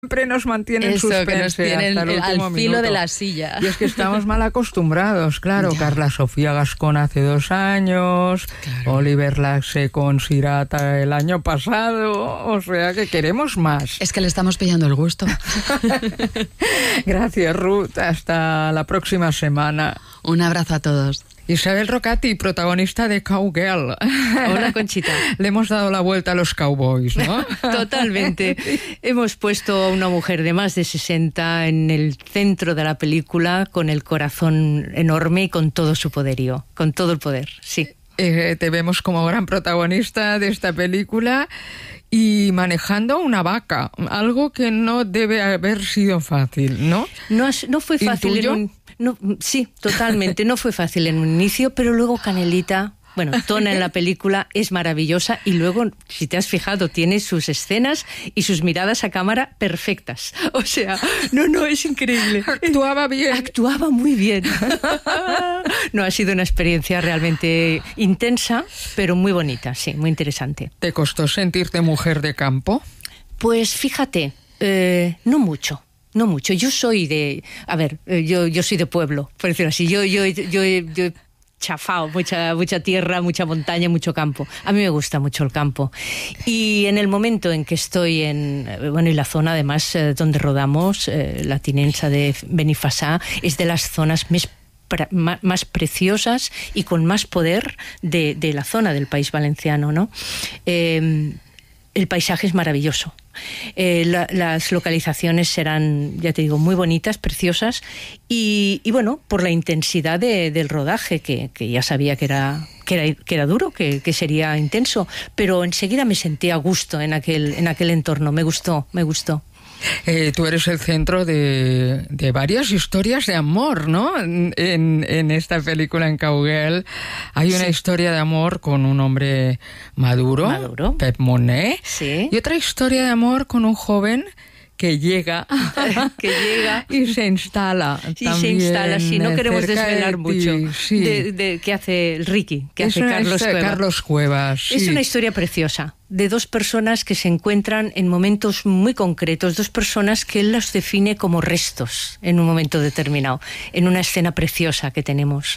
siempre nos mantienen Eso, suspense que nos tienen hasta el último al filo minuto. de la silla. Y es que estamos mal acostumbrados, claro. Ya. Carla Sofía Gascón hace 2 años, Claro. Oliver Laxe con Sirata el año pasado, o sea que queremos más. Es que le estamos pillando el gusto. Gracias, Ruth. Hasta la próxima semana. Un abrazo a todos. Isabel Rocati, protagonista de Cowgirl. Hola, Conchita. Le hemos dado la vuelta a los cowboys, ¿no? Totalmente. Hemos puesto a una mujer de más de 60 en el centro de la película, con el corazón enorme y con todo su poderío, con todo el poder, sí. Te vemos como gran protagonista de esta película y manejando una vaca, algo que no debe haber sido fácil, ¿no? No fue fácil ¿Intuyo? sí, totalmente. No fue fácil en un inicio, pero luego Canelita, bueno, Tona en la película es maravillosa y luego, si te has fijado, tiene sus escenas y sus miradas a cámara perfectas. O sea, no, es increíble. Actuaba bien. Actuaba muy bien. No, ha sido una experiencia realmente intensa, pero muy bonita, sí, muy interesante. ¿Te costó sentirte mujer de campo? Pues fíjate, no mucho. No mucho. Yo soy de... A ver, yo soy de pueblo, por decirlo así. Yo he chafado mucha tierra, mucha montaña, mucho campo. A mí me gusta mucho el campo. Y en el momento en que estoy en la zona además donde rodamos, la Tinença de Benifassà, es de las zonas más preciosas y con más poder de la zona del País Valenciano, ¿no? El paisaje es maravilloso. Las localizaciones serán, ya te digo, muy bonitas, preciosas y bueno, por la intensidad del rodaje, que ya sabía que era duro, que sería intenso, pero enseguida me sentí a gusto en aquel entorno. Me gustó. Tú eres el centro de varias historias de amor, ¿no? En esta película, en Cowgirl, hay una historia de amor con un hombre maduro. Pep Monet, sí. Y otra historia de amor con un joven que llega y se instala. Sí, se instala, sí, no queremos desvelar mucho. Sí. De qué hace el Ricky, que es hace Carlos Cuevas. Sí. Es una historia preciosa, de 2 personas que se encuentran en momentos muy concretos, 2 personas que él las define como restos en un momento determinado, en una escena preciosa que tenemos.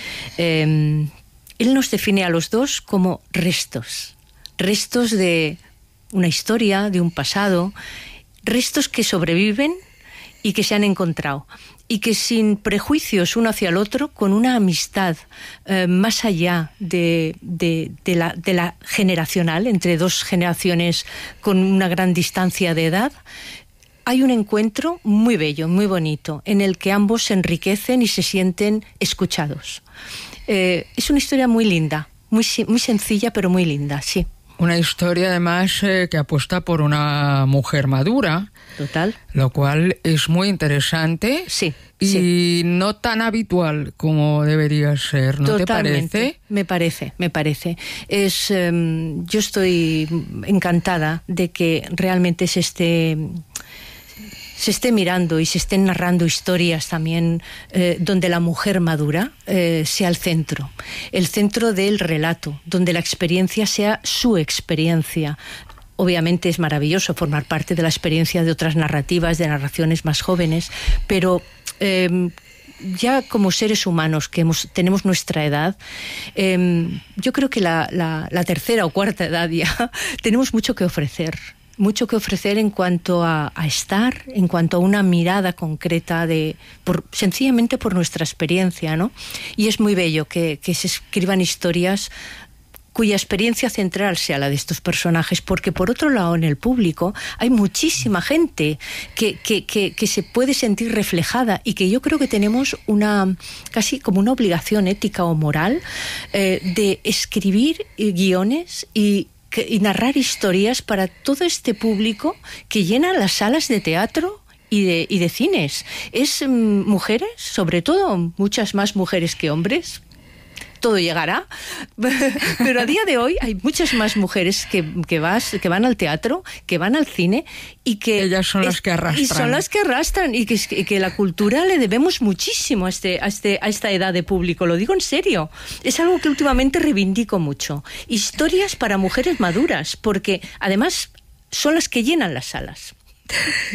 Él nos define a los 2 como restos de una historia, de un pasado, restos que sobreviven y que se han encontrado y que sin prejuicios uno hacia el otro, con una amistad más allá de la generacional, entre 2 generaciones con una gran distancia de edad, hay un encuentro muy bello, muy bonito, en el que ambos se enriquecen y se sienten escuchados. Es una historia muy linda, muy sencilla, pero muy linda, sí. Una historia, además, que apuesta por una mujer madura. Total. Lo cual es muy interesante. Sí. Y no tan habitual como debería ser, ¿no? Totalmente. ¿Te parece? Me parece. Yo estoy encantada de que realmente se esté mirando y se estén narrando historias también donde la mujer madura sea el centro del relato, donde la experiencia sea su experiencia. Obviamente es maravilloso formar parte de la experiencia de otras narrativas, de narraciones más jóvenes, pero ya como seres humanos que tenemos nuestra edad, yo creo que la tercera o cuarta edad ya tenemos mucho que ofrecer. Mucho que ofrecer en cuanto a estar, en cuanto a una mirada concreta sencillamente por nuestra experiencia, ¿no? Y es muy bello que se escriban historias cuya experiencia central sea la de estos personajes, porque por otro lado en el público hay muchísima gente que se puede sentir reflejada y que yo creo que tenemos casi como una obligación ética o moral de escribir guiones y narrar historias para todo este público que llena las salas de teatro y de cines. Es mujeres, sobre todo, muchas más mujeres que hombres. Todo llegará, pero a día de hoy hay muchas más mujeres que van al teatro, que van al cine y que ellas son las que arrastran. Y son las que arrastran y que la cultura le debemos muchísimo a esta edad de público. Lo digo en serio. Es algo que últimamente reivindico mucho. Historias para mujeres maduras, porque además son las que llenan las salas.